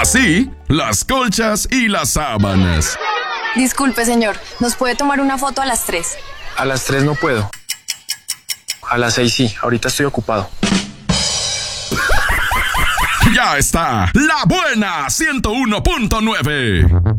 Así, las colchas y las sábanas. Disculpe, señor, ¿nos puede tomar una foto a las 3? A las 3 no puedo. A las 6 sí, ahorita estoy ocupado. Ya está, La Buena 101.9.